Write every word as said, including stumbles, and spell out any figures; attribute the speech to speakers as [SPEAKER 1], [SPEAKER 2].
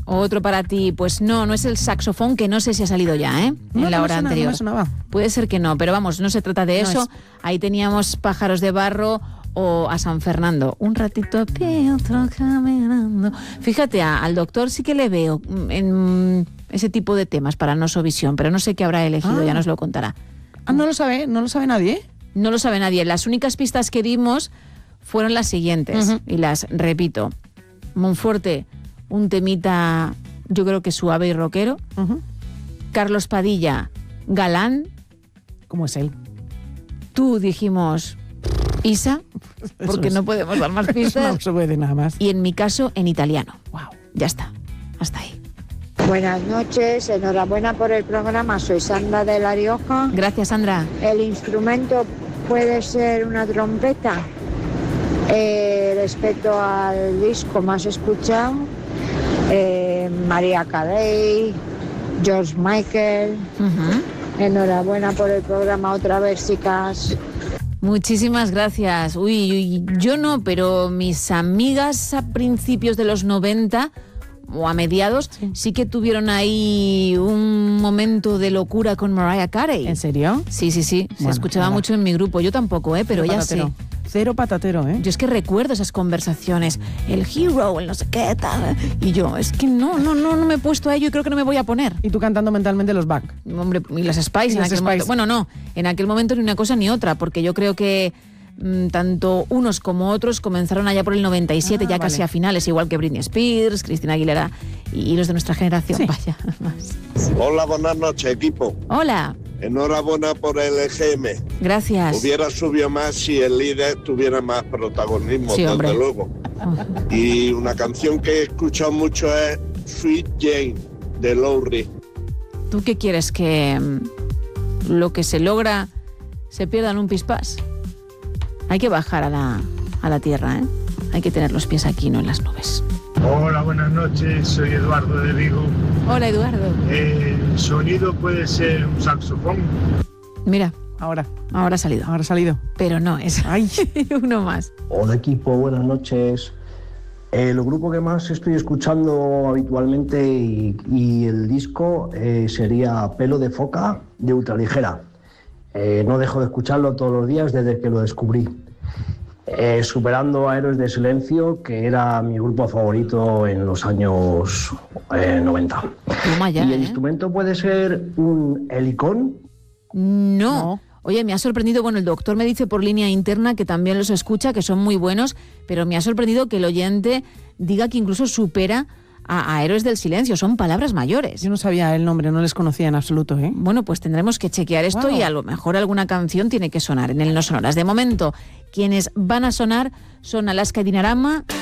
[SPEAKER 1] Otro para ti. Pues no, no es el saxofón, que no sé si ha salido ya, ¿eh? En
[SPEAKER 2] No,
[SPEAKER 1] la
[SPEAKER 2] no
[SPEAKER 1] hora
[SPEAKER 2] me suena,
[SPEAKER 1] anterior.
[SPEAKER 2] no me sonaba.
[SPEAKER 1] Puede ser que no, pero vamos, no se trata de
[SPEAKER 2] No
[SPEAKER 1] eso.
[SPEAKER 2] es.
[SPEAKER 1] Ahí teníamos Pájaros de Barro o a San Fernando. Un ratito a pie, otro caminando. Fíjate, a, al doctor sí que le veo en ese tipo de temas para Nosovisión, pero no sé qué habrá elegido,
[SPEAKER 2] Ah.
[SPEAKER 1] ya nos lo contará.
[SPEAKER 2] Ah, no lo sabe, no lo sabe nadie.
[SPEAKER 1] No lo sabe nadie. Las únicas pistas que dimos fueron las siguientes,
[SPEAKER 2] Uh-huh.
[SPEAKER 1] y las repito. Monforte, un temita, yo creo que suave y rockero.
[SPEAKER 2] Uh-huh.
[SPEAKER 1] Carlos Padilla, galán.
[SPEAKER 2] ¿Cómo es él?
[SPEAKER 1] Tú dijimos Isa, porque
[SPEAKER 2] es.
[SPEAKER 1] no podemos dar más
[SPEAKER 2] Eso
[SPEAKER 1] pistas.
[SPEAKER 2] no se puede nada más.
[SPEAKER 1] Y en mi caso, en italiano.
[SPEAKER 2] Wow.
[SPEAKER 1] Ya está, hasta ahí.
[SPEAKER 3] Buenas noches, enhorabuena por el programa, soy Sandra de La Rioja.
[SPEAKER 1] Gracias, Sandra.
[SPEAKER 3] El instrumento puede ser una trompeta. Eh, respecto al disco más escuchado, eh, Mariah Carey, George Michael.
[SPEAKER 1] Uh-huh.
[SPEAKER 3] Enhorabuena por el programa otra vez, chicas.
[SPEAKER 1] Muchísimas gracias. Uy, uy, yo no, pero mis amigas a principios de los noventa o a mediados sí, sí que tuvieron ahí un momento de locura con Mariah Carey.
[SPEAKER 2] ¿En serio?
[SPEAKER 1] Sí, sí, sí. Se
[SPEAKER 2] Bueno,
[SPEAKER 1] escuchaba
[SPEAKER 2] nada.
[SPEAKER 1] mucho en mi grupo. Yo tampoco, ¿eh? Pero
[SPEAKER 2] Cero
[SPEAKER 1] ella
[SPEAKER 2] patatero.
[SPEAKER 1] sí.
[SPEAKER 2] Cero patatero, ¿eh?
[SPEAKER 1] Yo es que recuerdo esas conversaciones. El hero, el no sé qué, tal. Y yo, es que no, no, no, no me he puesto a ello y creo que no me voy a poner.
[SPEAKER 2] Y tú cantando mentalmente los back.
[SPEAKER 1] Hombre, y las Spice
[SPEAKER 2] Y
[SPEAKER 1] en
[SPEAKER 2] las
[SPEAKER 1] aquel
[SPEAKER 2] Spice.
[SPEAKER 1] momento. Bueno, no, en aquel momento ni una cosa ni otra, porque yo creo que mmm, tanto unos como otros comenzaron allá por el noventa y siete,
[SPEAKER 2] Ah,
[SPEAKER 1] ya
[SPEAKER 2] vale.
[SPEAKER 1] casi a finales, igual que Britney Spears, Cristina Aguilera y, y los de nuestra generación.
[SPEAKER 2] Sí.
[SPEAKER 1] Vaya, más.
[SPEAKER 4] Hola, buenas noches, equipo.
[SPEAKER 1] Hola,
[SPEAKER 4] Enhorabuena por el E G M.
[SPEAKER 1] gracias.
[SPEAKER 4] Hubiera subido más si el líder tuviera más protagonismo,
[SPEAKER 1] Sí,
[SPEAKER 4] desde
[SPEAKER 1] hombre.
[SPEAKER 4] luego. Y una canción que he escuchado mucho es Sweet Jane, de Lowry.
[SPEAKER 1] ¿Tú qué quieres? ¿Que mm, lo que se logra se pierda en un pispás? Hay que bajar a la, a la tierra, ¿eh? Hay que tener los pies aquí, no en las nubes.
[SPEAKER 5] Hola, buenas noches, soy Eduardo de Vigo.
[SPEAKER 1] Hola, Eduardo.
[SPEAKER 5] El sonido puede ser un saxofón.
[SPEAKER 1] Mira,
[SPEAKER 2] Ahora,
[SPEAKER 1] ahora ha salido.
[SPEAKER 2] ahora ha salido.
[SPEAKER 1] Pero no, es
[SPEAKER 2] Ay,
[SPEAKER 1] uno más.
[SPEAKER 6] Hola equipo, buenas noches. El grupo que más estoy escuchando habitualmente y, y el disco eh, sería Pelo de Foca de Ultraligera. Eh, no dejo de escucharlo todos los días desde que lo descubrí. Eh, superando a Héroes de Silencio, que era mi grupo favorito en los años eh, noventa.
[SPEAKER 1] Toma ya,
[SPEAKER 6] y el
[SPEAKER 1] ¿eh?
[SPEAKER 6] instrumento puede ser un helicón.
[SPEAKER 1] No.
[SPEAKER 2] No.
[SPEAKER 1] Oye, me ha sorprendido, bueno, el doctor me dice por línea interna que también los escucha, que son muy buenos, pero me ha sorprendido que el oyente diga que incluso supera a, a Héroes del Silencio. Son palabras mayores.
[SPEAKER 2] yo no sabía el nombre, no les conocía en absoluto, ¿eh?
[SPEAKER 1] Bueno, pues tendremos que chequear esto.
[SPEAKER 2] Wow.
[SPEAKER 1] Y a lo mejor alguna canción tiene que sonar en el No Sonoras. De momento, quienes van a sonar son Alaska y Dinarama